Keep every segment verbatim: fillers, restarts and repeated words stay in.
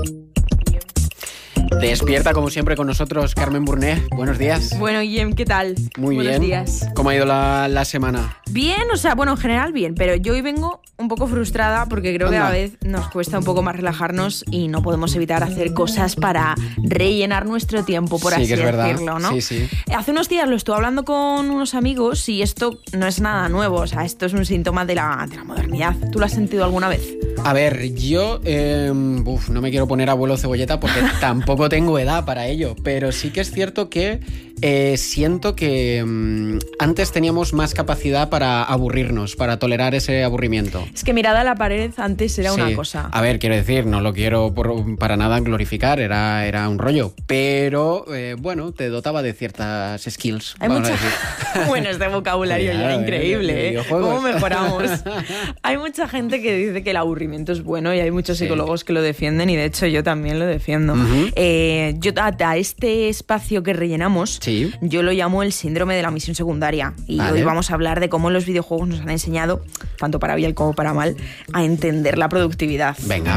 Despierta como siempre con nosotros Carmen Burné. Buenos días. Bueno, Guillem, ¿qué tal? Muy Buenos bien. días. ¿Cómo ha ido la, la semana? Bien, o sea, bueno, en general bien, pero yo hoy vengo un poco frustrada porque creo que Anda. a vez nos cuesta un poco más relajarnos y no podemos evitar hacer cosas para rellenar nuestro tiempo, por Sí, así que es verdad. decirlo, ¿no? Sí, sí. Hace unos días lo estuve hablando con unos amigos y esto no es nada nuevo, o sea, esto es un síntoma de la, de la modernidad. ¿Tú lo has sentido alguna vez? A ver, yo eh, uf, no me quiero poner abuelo cebolleta porque tampoco tengo edad para ello, pero sí que es cierto que eh, siento que mm, antes teníamos más capacidad para aburrirnos, para tolerar ese aburrimiento. Es que mirada a la pared antes era Sí. una cosa. A ver, quiero decir, no lo quiero por- para nada glorificar, era, era un rollo, pero eh, bueno, te dotaba de ciertas skills. Hay vamos mucha... a decir. Bueno, este vocabulario Cuidado, ya eh, increíble, de ¿eh? videojuegos. ¿Cómo mejoramos? Hay mucha gente que dice que el aburrimiento es bueno y hay muchos Sí. psicólogos que lo defienden y de hecho yo también lo defiendo. Ujú. Eh, yo a, a este espacio que rellenamos, Sí. yo lo llamo el síndrome de la misión secundaria y Vale. hoy vamos a hablar de cómo los videojuegos nos han enseñado, tanto para bien como para mal, a entender la productividad. Venga.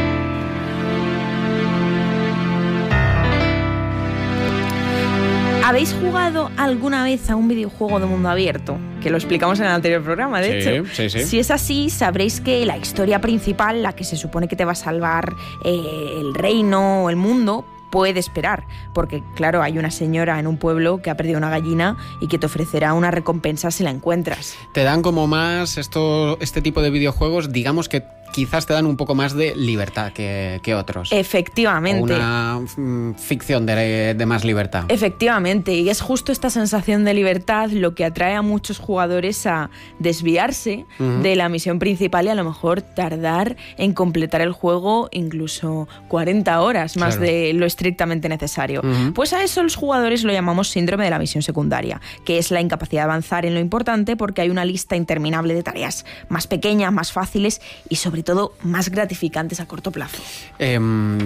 ¿Habéis jugado alguna vez a un videojuego de mundo abierto? Que lo explicamos en el anterior programa, de Sí, hecho. sí, sí. Si es así, sabréis que la historia principal, la que se supone que te va a salvar eh, el reino o el mundo, puede esperar, porque claro, hay una señora en un pueblo que ha perdido una gallina y que te ofrecerá una recompensa si la encuentras. Te dan como más esto, este tipo de videojuegos, digamos que quizás te dan un poco más de libertad que, que otros. Efectivamente. O una mm, ficción de, de más libertad. Efectivamente, y es justo esta sensación de libertad lo que atrae a muchos jugadores a desviarse Ujú. de la misión principal y a lo mejor tardar en completar el juego incluso cuarenta horas más Claro. de lo estrictamente necesario. Ujú. Pues a eso los jugadores lo llamamos síndrome de la misión secundaria, que es la incapacidad de avanzar en lo importante porque hay una lista interminable de tareas más pequeñas, más fáciles y sobre todo más gratificantes a corto plazo. Eh,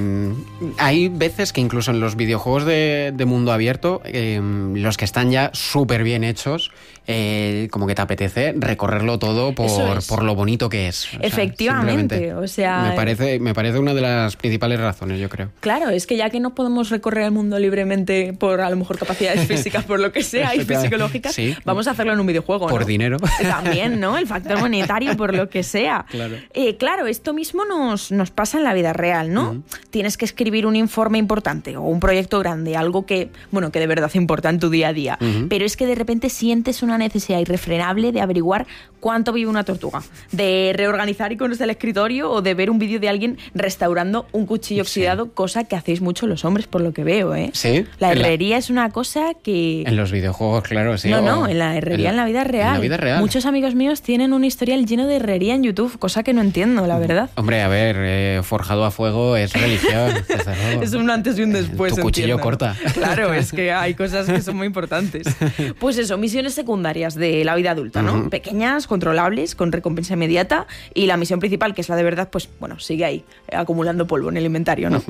hay veces que incluso en los videojuegos de, de mundo abierto, eh, los que están ya súper bien hechos, eh, como que te apetece recorrerlo todo Eso por, es. por lo bonito que es. O sea, Efectivamente, simplemente o sea... Me parece, me parece una de las principales razones, yo creo. Claro, es que ya que no podemos recorrer el mundo libremente por a lo mejor capacidades físicas, por lo que sea, y fisiológicas, Sí. vamos a hacerlo en un videojuego, Por ¿no? dinero. También, ¿no? El factor monetario, por lo que sea. Claro. Eh, claro, esto mismo nos, nos pasa en la vida real, ¿no? Ujú. Tienes que escribir un informe importante o un proyecto grande, algo que, bueno, que de verdad importa en tu día a día. Ujú. Pero es que de repente sientes una necesidad irrefrenable de averiguar cuánto vive una tortuga, de reorganizar iconos del escritorio o de ver un vídeo de alguien restaurando un cuchillo Sí. oxidado, cosa que hacéis mucho los hombres, por lo que veo, ¿eh? Sí. La En la- herrería es una cosa que... En los videojuegos, claro, sí. no, o- no, en la herrería, en la, vida real. En la vida real. Muchos amigos míos tienen un historial lleno de herrería en YouTube, cosa que no entiendo, la verdad. Hombre, a ver, eh, forjado a fuego es religión. desde luego. Es un antes y un después. Tu cuchillo entiendo, ¿no? corta. Claro, es que hay cosas que son muy importantes. Pues eso, misiones secundarias de la vida adulta, ¿no? Ujú. Pequeñas, controlables, con recompensa inmediata. Y la misión principal, que es la de verdad, pues bueno, sigue ahí, acumulando polvo en el inventario, ¿no?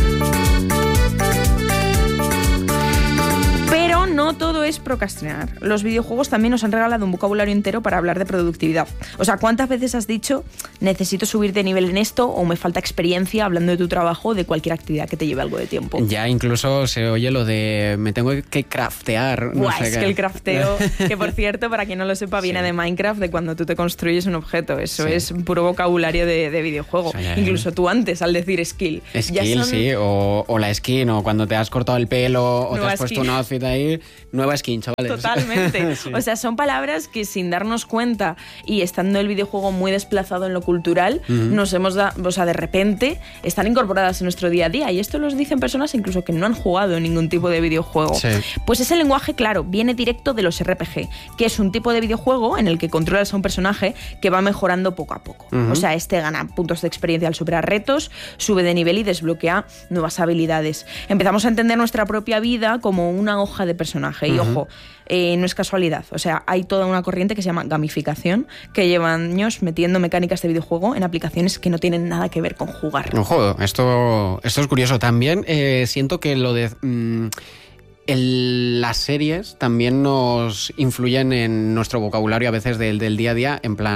Pero no todo es procrastinar. Los videojuegos también nos han regalado un vocabulario entero para hablar de productividad. O sea, ¿cuántas veces has dicho necesito subir de nivel en esto o me falta experiencia hablando de tu trabajo o de cualquier actividad que te lleve algo de tiempo? Ya incluso se oye lo de me tengo que craftear. No Buah, sé es qué. que el crafteo, que por cierto, para quien no lo sepa, viene Sí. de Minecraft, de cuando tú te construyes un objeto. Eso Sí. es puro vocabulario de, de videojuego. Eso ya Incluso tú antes, al decir skill. ya Skill, son- sí, o, o la skin, o cuando te has cortado el pelo, o te Nueva has puesto skin. un outfit ahí, nueva skin, chavales. Totalmente. Sí. O sea, son palabras que sin darnos cuenta y estando el videojuego muy desplazado en lo cultural, Ujú. nos hemos dado, o sea, de repente están incorporadas en nuestro día a día. Y esto los dicen personas incluso que no han jugado en ningún tipo de videojuego. Sí. Pues ese lenguaje, claro, viene directo de los R P G, que es un tipo de videojuego en el que controlas a un personaje que va mejorando poco a poco. Ujú. O sea, este gana puntos de experiencia al superar retos, sube de nivel y desbloquea nuevas habilidades. Empezamos a entender nuestra propia vida como una hoja de personaje. Y Ujú. ojo, eh, no es casualidad. O sea, hay toda una corriente que se llama gamificación, que lleva años metiendo mecánicas de videojuego en aplicaciones que no tienen nada que ver con jugar. Ojo, esto, esto es curioso. También eh, siento que lo de... mm, el- las series también nos influyen en nuestro vocabulario a veces del, del día a día, en plan,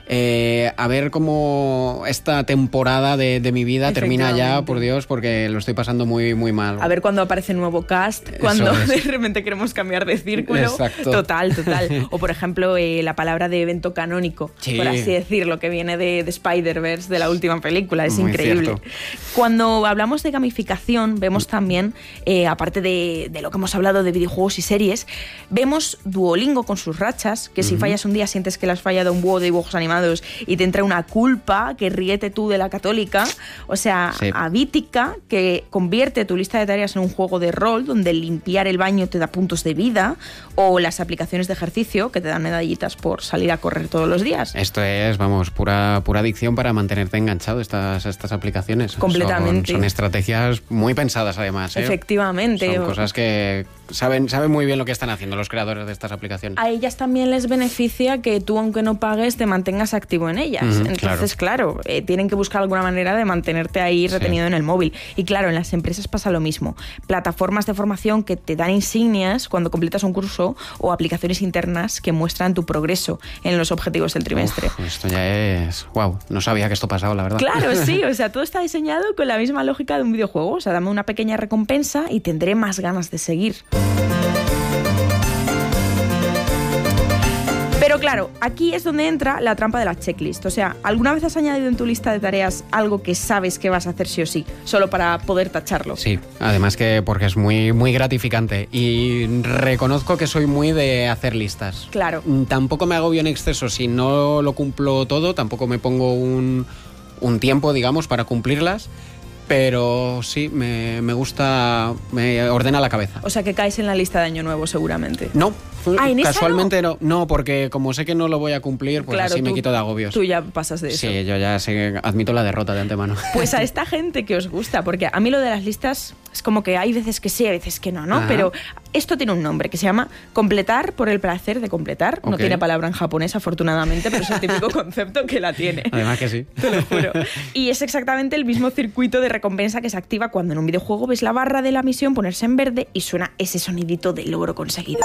Eh, a ver cómo esta temporada de, de mi vida termina ya, por Dios, porque lo estoy pasando muy, muy mal. A ver cuándo aparece nuevo cast, cuando de repente queremos cambiar de círculo. Exacto. Total, total. O por ejemplo, eh, la palabra de evento canónico, sí. por así decirlo, que viene de, de Spider-Verse, de la última película. Es muy increíble. Cierto. Cuando hablamos de gamificación, vemos también, eh, aparte de, de lo que hemos hablado de videojuegos y series, vemos Duolingo con sus rachas, que uh-huh. si fallas un día sientes que le has fallado un búho de dibujos animados y te entra una culpa, que ríete tú de la católica. O sea, sí. a Vítica, que convierte tu lista de tareas en un juego de rol donde limpiar el baño te da puntos de vida, o las aplicaciones de ejercicio que te dan medallitas por salir a correr todos los días. Esto es, vamos, pura, pura adicción para mantenerte enganchado, estas, estas aplicaciones. Completamente. Son, son estrategias muy pensadas, además. ¿eh? Efectivamente. Son cosas que saben, saben muy bien lo que están haciendo los creadores de estas aplicaciones. A ellas también les beneficia que tú, aunque no pagues, te mantengas activo en ellas. Mm, Entonces, claro, claro eh, tienen que buscar alguna manera de mantenerte ahí retenido sí. en el móvil. Y claro, en las empresas pasa lo mismo. Plataformas de formación que te dan insignias cuando completas un curso, o aplicaciones internas que muestran tu progreso en los objetivos del trimestre. Uf, esto ya es... Wow, no sabía que esto pasaba, la verdad. Claro, sí, o sea, todo está diseñado con la misma lógica de un videojuego. O sea, dame una pequeña recompensa y tendré más ganas de seguir. Pero claro, aquí es donde entra la trampa de la checklist. O sea, ¿alguna vez has añadido en tu lista de tareas algo que sabes que vas a hacer sí o sí, solo para poder tacharlo? Sí, además que porque es muy, muy gratificante. Y reconozco que soy muy de hacer listas. Claro. Tampoco me agobio en exceso si no lo cumplo todo, tampoco me pongo un, un tiempo, digamos, para cumplirlas. Pero sí, me, me gusta, me ordena la cabeza. O sea, que caes en la lista de Año Nuevo, seguramente. No, ah, ¿en casualmente esa no? no. No, porque como sé que no lo voy a cumplir, pues claro, así tú, me quito de agobios. Tú ya pasas de eso. Sí, yo ya sé, admito la derrota de antemano. Pues a esta gente que os gusta, porque a mí lo de las listas es como que hay veces que sí, hay veces que no, ¿no? Ajá. Pero esto tiene un nombre que se llama completar por el placer de completar. Okay. No tiene palabra en japonés, afortunadamente, pero es el típico concepto que la tiene. Además que sí. Te lo juro. Y es exactamente el mismo circuito de recompensa que se activa cuando en un videojuego ves la barra de la misión ponerse en verde y suena ese sonidito de logro conseguido.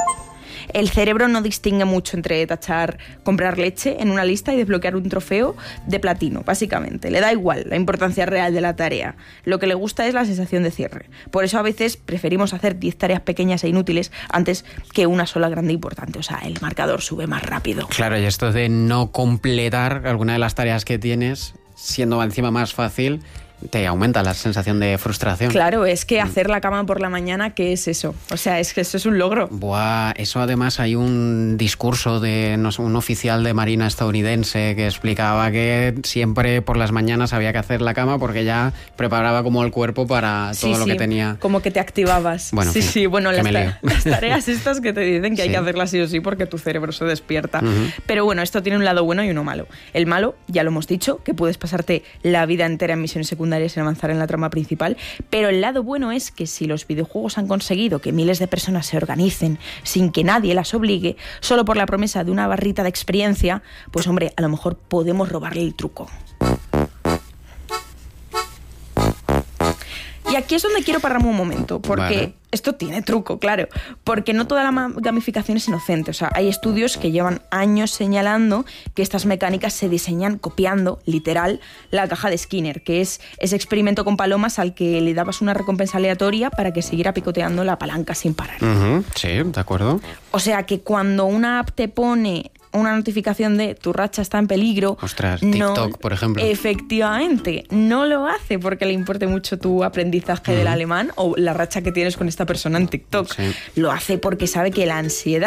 El cerebro no distingue mucho entre tachar comprar leche en una lista y desbloquear un trofeo de platino, básicamente. Le da igual la importancia real de la tarea. Lo que le gusta es la sensación de cierre. Por eso a veces preferimos hacer diez tareas pequeñas e inútiles antes que una sola grande e importante. O sea, el marcador sube más rápido. Claro, y esto de no completar alguna de las tareas que tienes, siendo encima más fácil, te aumenta la sensación de frustración. Claro, es que hacer la cama por la mañana, ¿qué es eso? O sea, es que eso es un logro. Buah, eso además hay un discurso de no sé, un oficial de Marina estadounidense que explicaba que siempre por las mañanas había que hacer la cama porque ya preparaba como el cuerpo para todo sí, lo sí, que tenía. Como que te activabas. Bueno, sí, fin, sí, bueno, las, ta- las tareas estas que te dicen que hay sí. que hacerlas sí o sí porque tu cerebro se despierta. Uh-huh. Pero bueno, esto tiene un lado bueno y uno malo. El malo, ya lo hemos dicho, que puedes pasarte la vida entera en misiones secundarias sin avanzar en la trama principal, pero el lado bueno es que si los videojuegos han conseguido que miles de personas se organicen sin que nadie las obligue, solo por la promesa de una barrita de experiencia, pues hombre, a lo mejor podemos robarle el truco. Y aquí es donde quiero pararme un momento, porque vale. esto tiene truco, claro, porque no toda la gamificación es inocente. O sea, hay estudios que llevan años señalando que estas mecánicas se diseñan copiando, literal, la caja de Skinner, que es ese experimento con palomas al que le dabas una recompensa aleatoria para que siguiera picoteando la palanca sin parar. Uh-huh. Sí, de acuerdo. O sea, que cuando una app te pone una notificación de tu racha está en peligro. Ostras, TikTok, no, por ejemplo. Efectivamente, no lo hace porque le importe mucho tu aprendizaje uh-huh. del alemán o la racha que tienes con esta persona en TikTok. Sí. Lo hace porque sabe que la ansiedad